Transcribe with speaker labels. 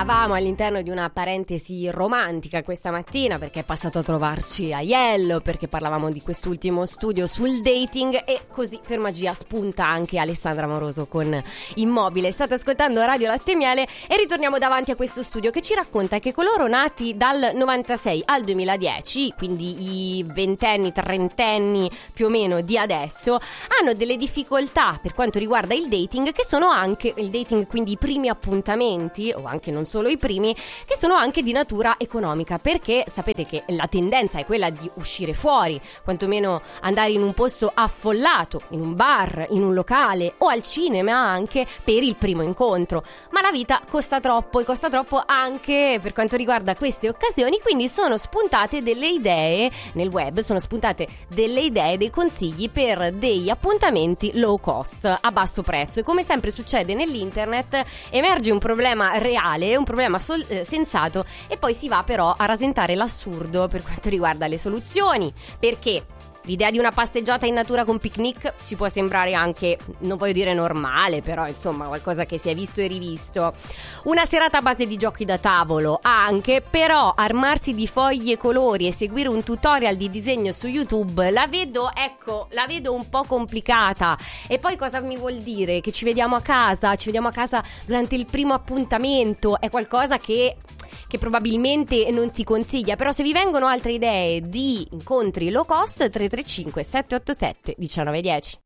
Speaker 1: Eravamo all'interno di una parentesi romantica questa mattina perché è passato a trovarci Aiello, perché parlavamo di quest'ultimo studio sul dating e così per magia spunta anche Alessandra Moroso con Immobile. State ascoltando Radio Latte e Miele e ritorniamo davanti a questo studio che ci racconta che coloro nati dal 96 al 2010, quindi i ventenni, trentenni più o meno di adesso, hanno delle difficoltà per quanto riguarda il dating, che sono anche il dating, quindi i primi appuntamenti o anche non solo i primi, che sono anche di natura economica, perché sapete che la tendenza è quella di uscire fuori, quantomeno andare in un posto affollato, in un bar, in un locale o al cinema anche per il primo incontro, ma la vita costa troppo e costa troppo anche per quanto riguarda queste occasioni, quindi sono spuntate delle idee nel web, sono spuntate delle idee, dei consigli per degli appuntamenti low cost, a basso prezzo. E come sempre succede nell'internet, emerge un problema reale, un problema sensato, e poi si va però a rasentare l'assurdo per quanto riguarda le soluzioni, perché l'idea di una passeggiata in natura con picnic ci può sembrare anche, non voglio dire normale, però insomma qualcosa che si è visto e rivisto. Una serata a base di giochi da tavolo anche, però armarsi di fogli e colori e seguire un tutorial di disegno su YouTube la vedo un po' complicata. E poi cosa mi vuol dire? Che ci vediamo a casa durante il primo appuntamento, è qualcosa che probabilmente non si consiglia. Però se vi vengono altre idee di incontri low cost, 335 787 1910.